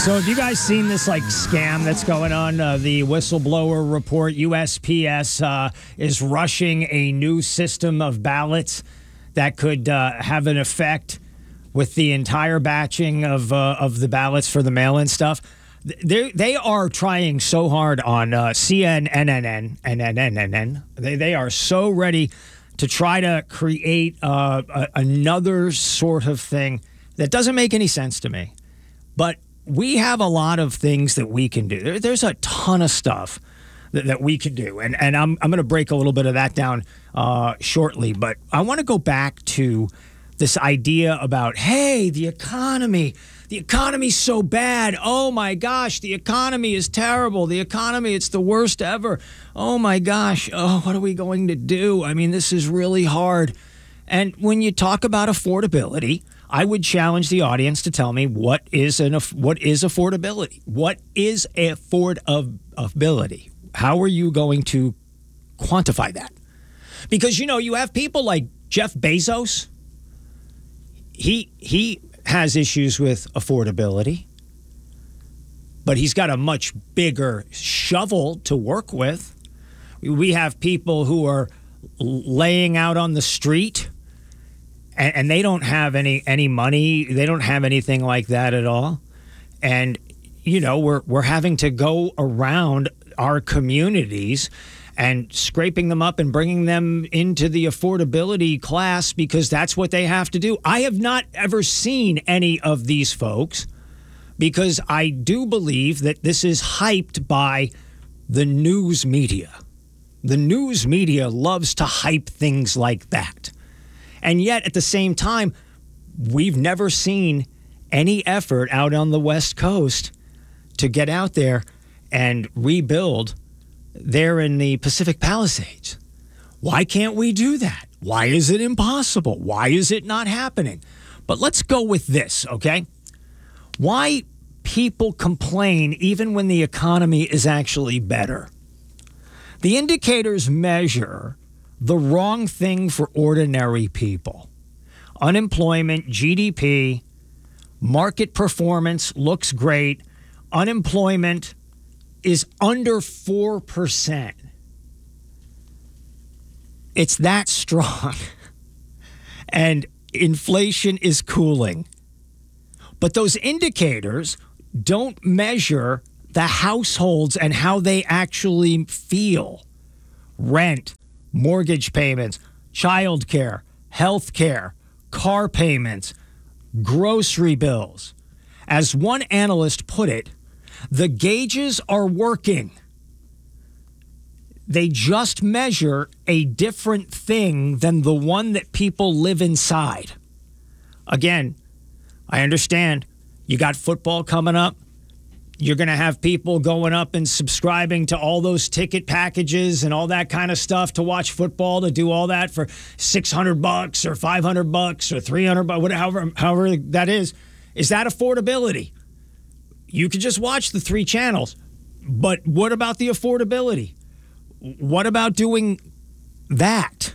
So have you guys seen this scam that's going on? The whistleblower report, USPS is rushing a new system of ballots that could have an effect with the entire batching of the ballots for the mail-in stuff. They are trying so hard on CNN. They are so ready to try to create another sort of thing that doesn't make any sense to me. But we have a lot of things that we can do. There's a ton of stuff that we can do. And I'm going to break a little bit of that down shortly. But I want to go back to this idea about, hey, the economy's so bad. Oh, my gosh, the economy is terrible. The economy, it's the worst ever. Oh, my gosh. Oh, what are we going to do? I mean, this is really hard. And when you talk about affordability, I would challenge the audience to tell me what is affordability? What is affordability? How are you going to quantify that? Because, you have people like Jeff Bezos. He has issues with affordability, but he's got a much bigger shovel to work with. We have people who are laying out on the street and they don't have any money. They don't have anything like that at all. And, we're having to go around our communities and scraping them up and bringing them into the affordability class because that's what they have to do. I have not ever seen any of these folks because I do believe that this is hyped by the news media. The news media loves to hype things like that. And yet, at the same time, we've never seen any effort out on the West Coast to get out there and rebuild there in the Pacific Palisades. Why can't we do that? Why is it impossible? Why is it not happening? But let's go with this, okay? Why people complain even when the economy is actually better. The indicators measure the wrong thing for ordinary people. Unemployment, GDP, market performance looks great. Unemployment is under 4%. It's that strong. And inflation is cooling. But those indicators don't measure the households and how they actually feel. Rent, mortgage payments, childcare, health care, car payments, grocery bills. As one analyst put it, the gauges are working. They just measure a different thing than the one that people live inside. Again, I understand you got football coming up. You're going to have people going up and subscribing to all those ticket packages and all that kind of stuff to watch football, to do all that for $600 or $500 or $300, however that is. Is that affordability? You could just watch the 3 channels. But what about the affordability? What about doing that?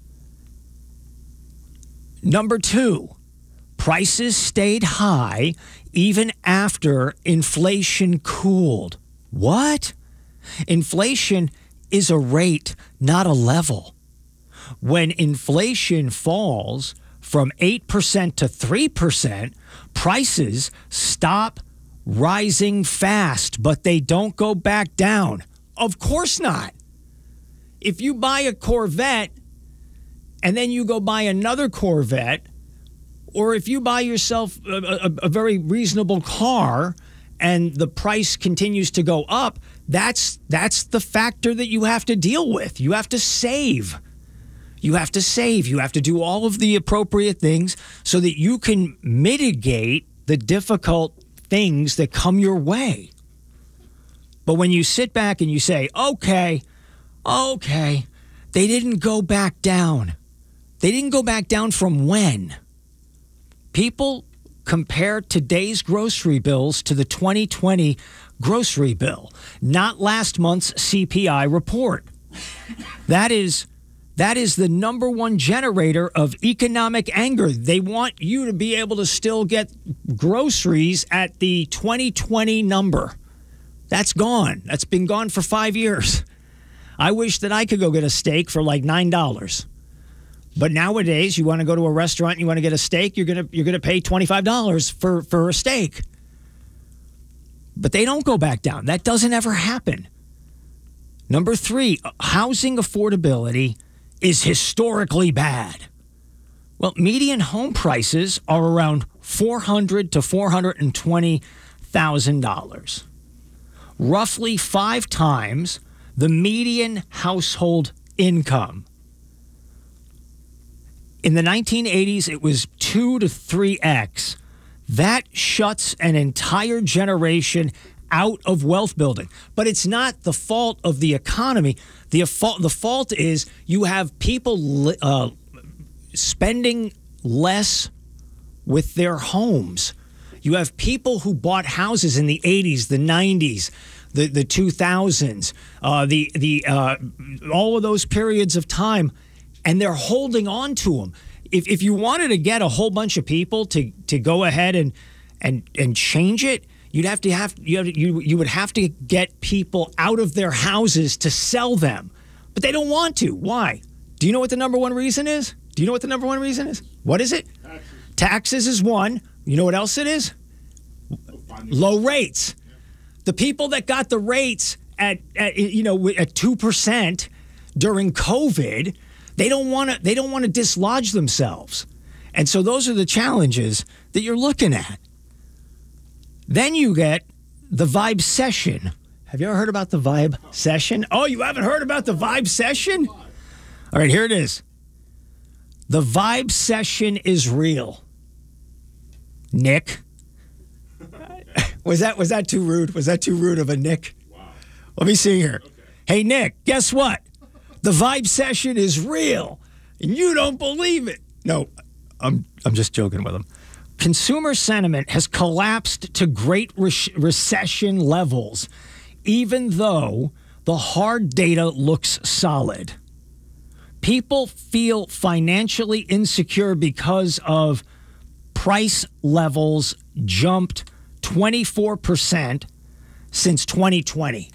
Number 2, prices stayed high even after inflation cooled. What? Inflation is a rate, not a level. When inflation falls from 8% to 3%, prices stop rising fast, but they don't go back down. Of course not. If you buy a Corvette and then you go buy another Corvette, or if you buy yourself a very reasonable car and the price continues to go up, that's the factor that you have to deal with. You have to save. You have to save. You have to do all of the appropriate things so that you can mitigate the difficult things that come your way. But when you sit back and you say, okay, they didn't go back down. They didn't go back down from when? People compare today's grocery bills to the 2020 grocery bill, not last month's CPI report. That is That is the number one generator of economic anger. They want you to be able to still get groceries at the 2020 number. That's gone. That's been gone for 5 years. I wish that I could go get a steak for like $9. But nowadays, you want to go to a restaurant, you want to get a steak, you're gonna pay $25 for a steak. But they don't go back down. That doesn't ever happen. Number 3, housing affordability is historically bad. Well, median home prices are around $400,000 to $420,000, roughly 5 times the median household income. In the 1980s, it was 2 to 3x. That shuts an entire generation out of wealth building. But it's not the fault of the economy. The fault is you have people spending less with their homes. You have people who bought houses in the 80s, the 90s, the 2000s, all of those periods of time, and they're holding on to them. If you wanted to get a whole bunch of people to go ahead and change it, you would have to get people out of their houses to sell them. But they don't want to. Why? Do you know what the number one reason is? What is it? Taxes is one. You know what else it is? Low rates. The people that got the rates at 2% during COVID, they don't want to dislodge themselves. And so those are the challenges that you're looking at. Then you get the Vibe Session. Have you ever heard about the Vibe Session? Oh, you haven't heard about the Vibe Session? All right, here it is. The Vibe Session is real. Nick. Was that too rude? Was that too rude of a Nick? Wow. Let me see here. Okay. Hey, Nick, guess what? The Vibe Session is real, and you don't believe it. No, I'm just joking with him. Consumer sentiment has collapsed to great recession levels, even though the hard data looks solid. People feel financially insecure because of price levels jumped 24% since 2020.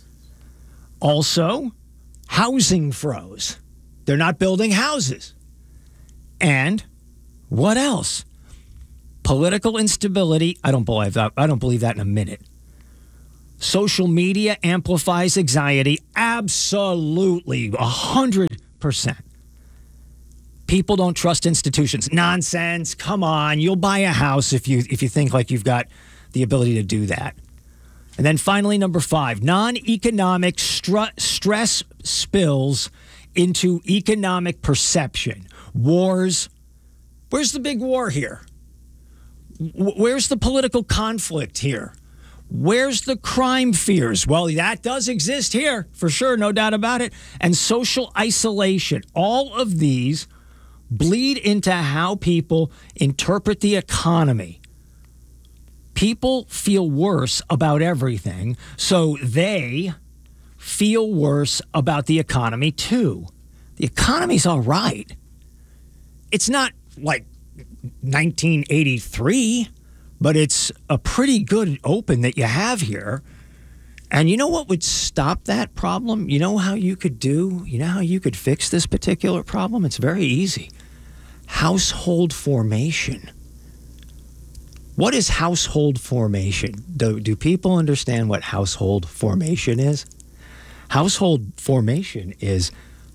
Also, housing froze. They're not building houses. And what else? Political instability. I don't believe that in a minute. Social media amplifies anxiety. Absolutely, 100%. People don't trust institutions. Nonsense. Come on. You'll buy a house if you think like you've got the ability to do that. And then finally, number 5, non-economic stress spills into economic perception. Wars. Where's the big war here? Where's the political conflict here? Where's the crime fears? Well, that does exist here, for sure, no doubt about it. And social isolation. All of these bleed into how people interpret the economy. People feel worse about everything, so they feel worse about the economy too. The economy's all right. It's not like 1983, but it's a pretty good open that you have here. And you know what would stop that problem? You know how you could fix this particular problem? It's very easy. Household formation. What is household formation? Do people understand what household formation is? Household formation is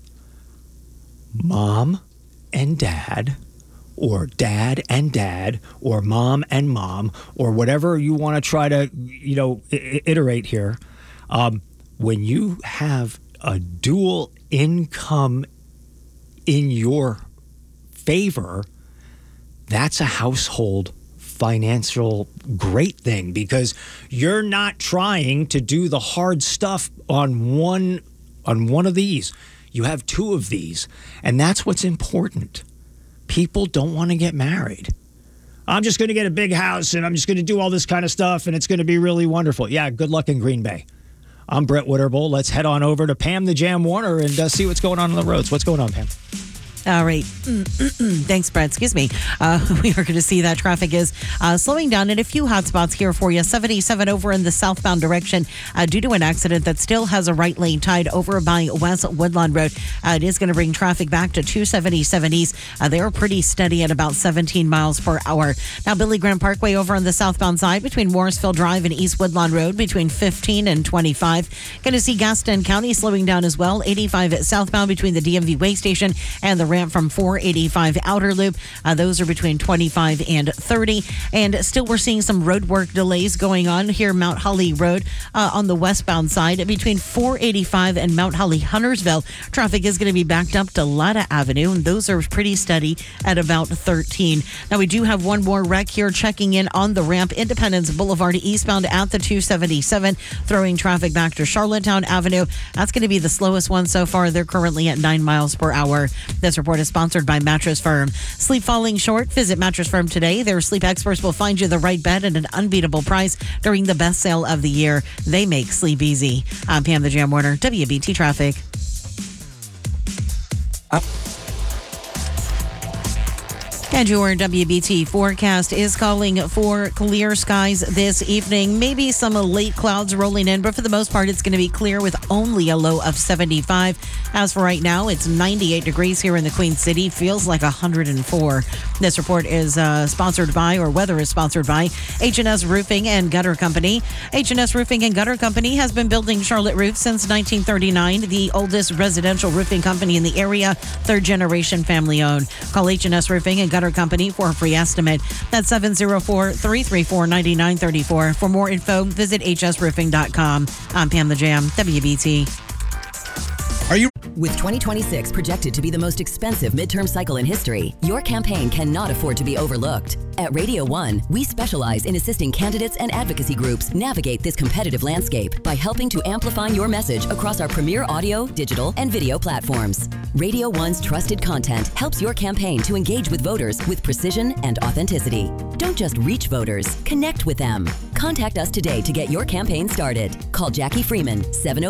mom and dad, or dad and dad, or mom and mom, or whatever you want to try to, iterate here. When you have a dual income in your favor, that's a household financial great thing, because you're not trying to do the hard stuff on one of these. You have 2 of these, and that's what's important. People don't want to get married. I'm just going to get a big house and I'm just going to do all this kind of stuff and it's going to be really wonderful. Yeah, good luck in Green Bay. I'm Brett Witterbull. Let's head on over to Pam the Jam Warner and see what's going on the roads. What's going on, Pam? All right. Thanks, Brett. Excuse me. We are going to see that traffic is slowing down in a few hot spots here for you. 77 over in the southbound direction due to an accident that still has a right lane tied over by West Woodlawn Road. It is going to bring traffic back to 277 East. They're pretty steady at about 17 miles per hour. Now, Billy Graham Parkway over on the southbound side between Morrisville Drive and East Woodlawn Road between 15 and 25. Going to see Gaston County slowing down as well. 85 southbound between the DMV Way Station and the ramp from 485 Outer Loop. Those are between 25 and 30. And still we're seeing some road work delays going on here Mount Holly Road on the westbound side between 485 and Mount Holly Huntersville. Traffic is going to be backed up to Latta Avenue, and those are pretty steady at about 13. Now we do have one more wreck here checking in on the ramp, Independence Boulevard eastbound at the 277, throwing traffic back to Charlottetown Avenue. That's going to be the slowest one so far. They're currently at 9 miles per hour. This report is sponsored by Mattress Firm. Sleep falling short? Visit Mattress Firm today. Their sleep experts will find you the right bed at an unbeatable price during the best sale of the year. They make sleep easy. I'm Pam the Jam Warner, WBT Traffic. And your WBT forecast is calling for clear skies this evening. Maybe some late clouds rolling in, but for the most part, it's going to be clear with only a low of 75. As for right now, it's 98 degrees here in the Queen City. Feels like 104. This report is sponsored by, or weather is sponsored by, H&S Roofing and Gutter Company. H&S Roofing and Gutter Company has been building Charlotte roofs since 1939. The oldest residential roofing company in the area, third generation family owned. Call H&S Roofing and Gutter Company for a free estimate. That's 704-334-9934. For more info, visit hsroofing.com. I'm Pam the Jam, WBT. With 2026 projected to be the most expensive midterm cycle in history, your campaign cannot afford to be overlooked. At Radio 1, we specialize in assisting candidates and advocacy groups navigate this competitive landscape by helping to amplify your message across our premier audio, digital, and video platforms. Radio 1's trusted content helps your campaign to engage with voters with precision and authenticity. Don't just reach voters, connect with them. Contact us today to get your campaign started. Call Jackie Freeman,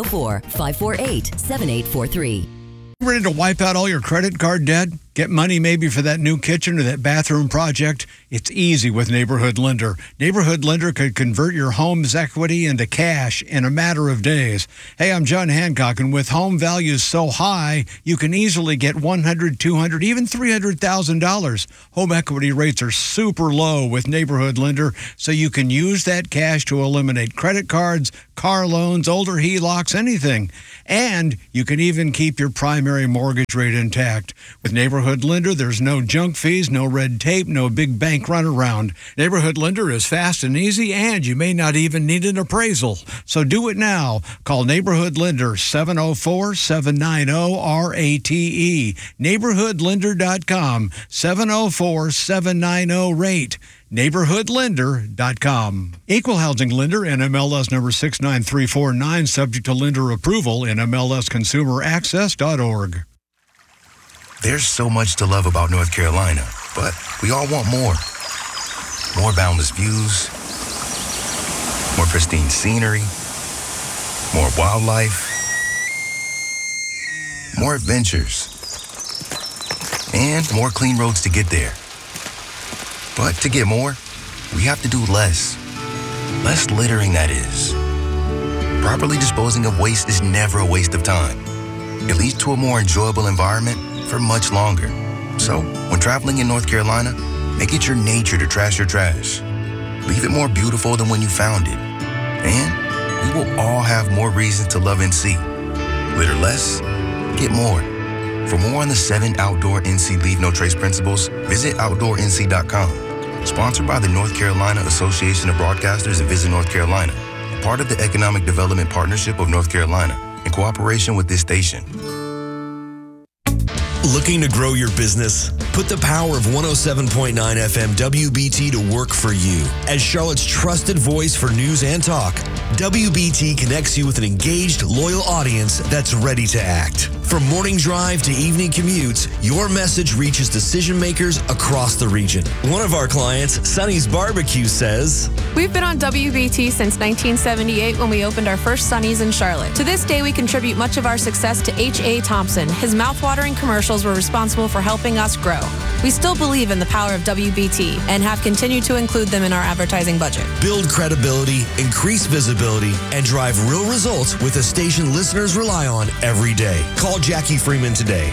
704-548-7843. Ready to wipe out all your credit card debt? Get money maybe for that new kitchen or that bathroom project? It's easy with Neighborhood Lender. Neighborhood Lender could convert your home's equity into cash in a matter of days. Hey, I'm John Hancock, and with home values so high, you can easily get $100,000, $200,000, even $300,000. Home equity rates are super low with Neighborhood Lender, so you can use that cash to eliminate credit cards, car loans, older HELOCs, anything. And you can even keep your primary mortgage rate intact. With Neighborhood Lender, there's no junk fees, no red tape, no big bank runaround. Neighborhood Lender is fast and easy, and you may not even need an appraisal. So do it now. Call Neighborhood Lender 704-790-RATE. NeighborhoodLender.com 704-790-RATE. NeighborhoodLender.com. Equal housing lender, NMLS number 69349, subject to lender approval, NMLSconsumeraccess.org. There's so much to love about North Carolina, but we all want more. More boundless views, more pristine scenery, more wildlife, more adventures, and more clean roads to get there. But to get more, we have to do less. Less littering, that is. Properly disposing of waste is never a waste of time. It leads to a more enjoyable environment for much longer. So, when traveling in North Carolina, make it your nature to trash your trash. Leave it more beautiful than when you found it. And we will all have more reasons to love NC. Litter less, get more. For more on the 7 outdoor NC Leave No Trace principles, visit OutdoorNC.com. Sponsored by the North Carolina Association of Broadcasters and Visit North Carolina, part of the Economic Development Partnership of North Carolina, in cooperation with this station. Looking to grow your business? Put the power of 107.9 FM WBT to work for you. As Charlotte's trusted voice for news and talk, WBT connects you with an engaged, loyal audience that's ready to act. From morning drive to evening commutes, your message reaches decision makers across the region. One of our clients, Sonny's Barbecue, says, We've been on WBT since 1978 when we opened our first Sonny's in Charlotte. To this day, we contribute much of our success to H.A. Thompson. His mouthwatering commercials were responsible for helping us grow. We still believe in the power of WBT and have continued to include them in our advertising budget. Build credibility, increase visibility, and drive real results with a station listeners rely on every day. Call Jackie Freeman today,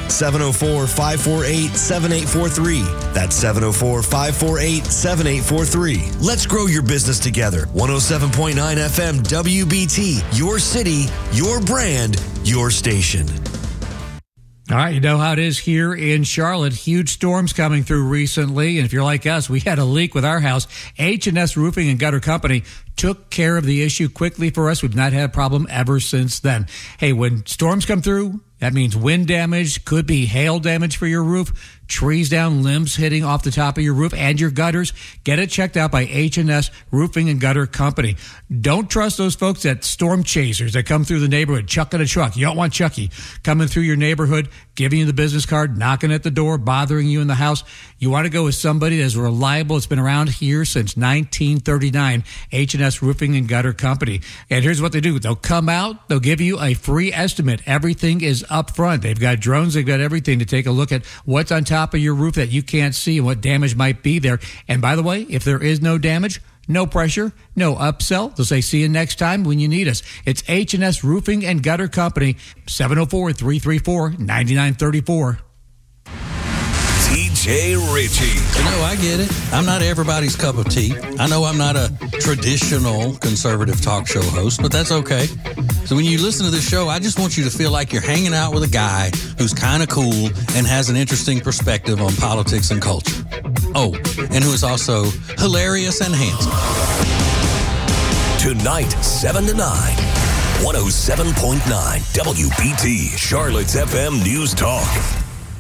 704-548-7843. That's 704-548-7843. Let's grow your business together. 107.9 FM WBT, your city, your brand, your station. All right, you know how it is here in Charlotte. Huge storms coming through recently. And if you're like us, we had a leak with our house. H&S Roofing and Gutter Company took care of the issue quickly for us. We've not had a problem ever since then. Hey, when storms come through, that means wind damage, could be hail damage for your roof, trees down, limbs hitting off the top of your roof and your gutters. Get it checked out by H&S Roofing and Gutter Company. Don't trust those folks at storm chasers that come through the neighborhood, chucking a truck. You don't want Chucky coming through your neighborhood, giving you the business card, knocking at the door, bothering you in the house. You want to go with somebody that's reliable. It's been around here since 1939, H&S Roofing and Gutter Company. And here's what they do. They'll come out. They'll give you a free estimate. Everything is up front. They've got drones. They've got everything to take a look at what's on top of your roof that you can't see and what damage might be there. And by the way, if there is no damage, no pressure, no upsell. They'll say, see you next time when you need us. It's H&S Roofing and Gutter Company, 704-334-9934. TJ Ritchie. I get it. I'm not everybody's cup of tea. I know I'm not a traditional conservative talk show host, but that's okay. So when you listen to this show, I just want you to feel like you're hanging out with a guy who's kind of cool and has an interesting perspective on politics and culture. Oh, and who is also hilarious and handsome. Tonight, 7 to 9. 107.9 WBT, Charlotte's FM News Talk.